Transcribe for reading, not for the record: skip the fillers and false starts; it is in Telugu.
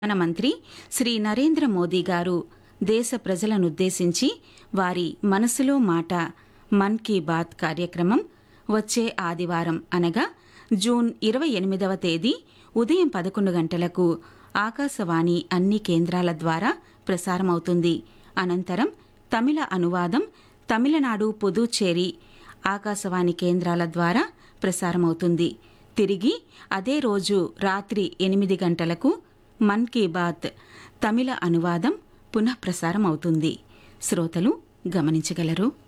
ప్రధానమంత్రి శ్రీ నరేంద్ర మోదీ గారు దేశ ప్రజలనుద్దేశించి వారి మనసులో మాట మన్ కీ బాత్ కార్యక్రమం వచ్చే ఆదివారం అనగా జూన్ 28వ తేదీ ఉదయం 11 గంటలకు ఆకాశవాణి అన్ని కేంద్రాల ద్వారా ప్రసారమవుతుంది. అనంతరం తమిళ అనువాదం తమిళనాడు పుదుచ్చేరి ఆకాశవాణి కేంద్రాల ద్వారా ప్రసారమవుతుంది. తిరిగి అదే రోజు రాత్రి 8 గంటలకు మన్ కీ బాత్ తమిళ అనువాదం పునఃప్రసారం అవుతుంది. శ్రోతలు గమనించగలరు.